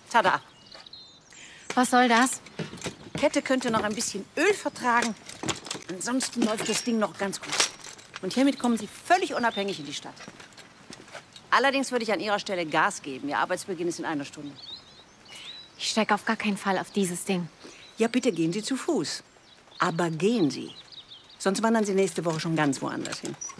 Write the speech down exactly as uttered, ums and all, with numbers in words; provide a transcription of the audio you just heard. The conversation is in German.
Tada. Was soll das? Kette könnte noch ein bisschen Öl vertragen. Ansonsten läuft das Ding noch ganz gut. Und hiermit kommen Sie völlig unabhängig in die Stadt. Allerdings würde ich an Ihrer Stelle Gas geben. Ihr Arbeitsbeginn ist in einer Stunde. Ich steige auf gar keinen Fall auf dieses Ding. Ja, bitte gehen Sie zu Fuß. Aber gehen Sie. Sonst wandern Sie nächste Woche schon ganz woanders hin.